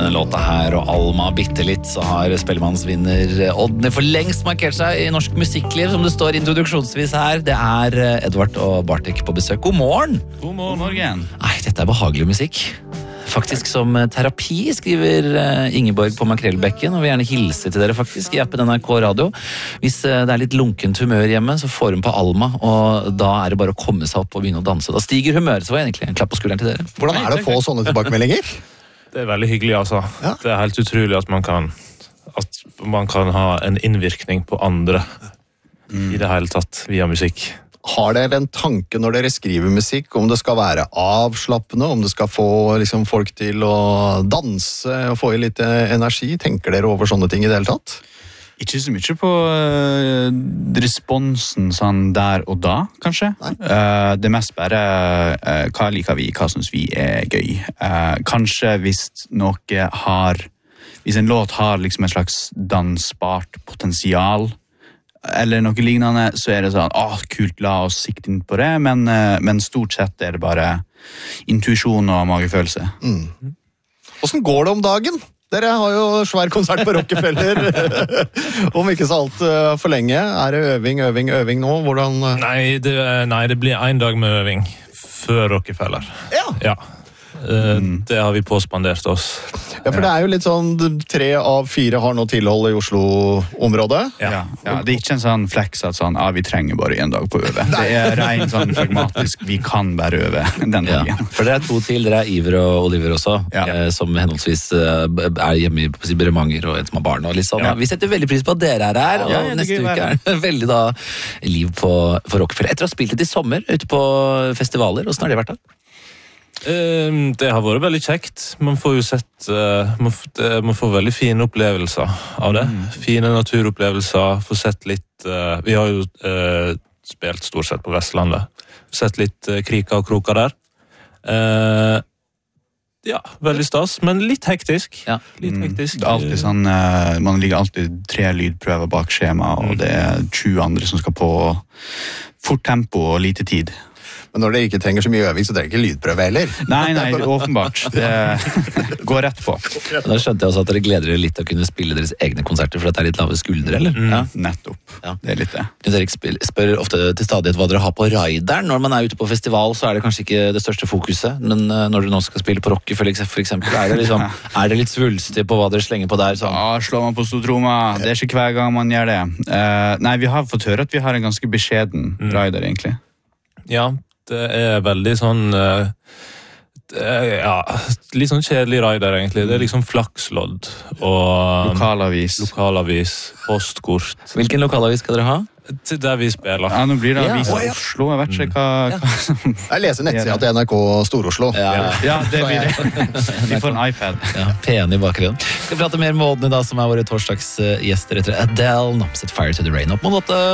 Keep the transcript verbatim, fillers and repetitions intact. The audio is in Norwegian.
denne låta her og Alma bitte litt, så har Spellemannsvinner Odny for lengst markert seg i norsk musikkliv, som det står introduksjonsvis her. Det er Edvard og Bartek på besøk. God morgen! God morgen, morgen. Nei, dette er behagelig musikk. Faktisk som terapi, skriver Ingeborg på Makrellbekken, og vil gjerne hilse til dere faktisk i appen N R K Radio. Hvis det er litt lunkent humør hjemme, så får hun på Alma, og da er det bare å komme seg opp og begynne å danse. Da stiger humøret, så var egentlig en klapp på skulderen til dere. Hvordan er det å få sånne tilbakemeldinger? Det er veldig hyggelig, altså. Ja. Det er helt utrolig at man kan, at man kan ha en innvirkning på andre mm. i det hele tatt, via musikk. Har dere en tanke når dere skriver musikk, om det skal være avslappende, om det skal få liksom, folk til å danse og få i litt energi? Tenker dere over sånne ting i det hele tatt? Ikke så mye på uh, responsen sånn der og da, kanskje. Uh, det er mest bare uh, hva liker vi, hva synes vi er gøy. Uh, kanskje hvis noe har, hvis en låt har liksom en slags dansbart potensial, eller noe lignende, så er det sånn, ah, kult, la oss sikte inn på det, men, men stort sett er det bare intuisjon og magefølelse. Mm. Hvordan går det om dagen? Dere har jo svær konsert på Rockefeller, om ikke så alt for lenge. Er det øving, øving, øving nå? Hvordan... Nei, det, nei, det blir en dag med øving før Rockefeller. Ja. Ja. Mm. Det har vi påspandert oss. Ja, for det er jo litt sånn, tre av fire har nå tilhold i Oslo-området. Ja, ja, det er ikke en sånn flex at sånn, ah, vi trenger bare en dag på øve. Det er rent sånn pragmatisk, vi kan bare øve den dagen. Ja, for det er to til, dere er Iver og Oliver også, ja. eh, som henholdsvis eh, er hjemme i Bremanger og en som har barn og litt sånn. Ja. Vi setter veldig pris på at dere er her, og ja, ja, neste uke er det veldig da liv på, på Rockefeller. Etter å ha spilt litt i sommer ute på festivaler, hvordan har det vært da? Uh, det har vært veldig kjekt. Man får jo sett uh, man, får, man får veldig fine opplevelser av det. Mm. Fine naturopplevelser. Får sett litt uh, vi har jo uh, spilt stort sett på Vestlandet. Sett litt uh, kriker og kroker der. Uh, ja, veldig stas, men litt hektisk. Ja. Litt hektisk. Mm. Det er alltid sånn, uh, man ligger alltid tre lydprøver bak skjema, og det er tjue andre som skal på fort tempo og lite tid. Men når dere ikke trenger så mye øving, så trenger dere ikke lydprøve heller. Nei, nei, åpenbart. Det går rett på. Da skjønte jeg også at dere gleder dere litt til å kunne spille deres egne konserter, for at det er litt lave skuldre, eller? Mm, ja. Nettopp. Ja. Det er litt det. Dere spør ofte til stadighet hva dere har på rideren. Når man er ute på festival, så er det kanskje ikke det største fokuset, men når dere nå skal spille på Rockefeller, for eksempel, er det, liksom, er det litt svulstig på hva dere slenger på der? Sånn? Ja, slår man på stortromma. Det er ikke hver gang man gjør det. Uh, nei, vi har fått høre at vi har en ganske beskjeden mm. rider, egentlig. Ja, det er veldig sånn uh, ja, litt sånn kjedelig rider egentlig. Det er liksom flakslodd og lokalavis, lokalavis postkort. Hvilken lokalavis skal dere ha? Til der vi spiller. Ja, nå blir det avis ja. av Oslo. Jeg vet ikke hva... hva... Jeg leser nettsida til N R K Stor-Oslo. Ja, ja det blir det. Vi får en iPad. Ja, P N i bakgrunnen. Skal prate mer med Odny da, som er våre torsdagsgjester etter Adele. Set Fire to the Rain opp mot åtte.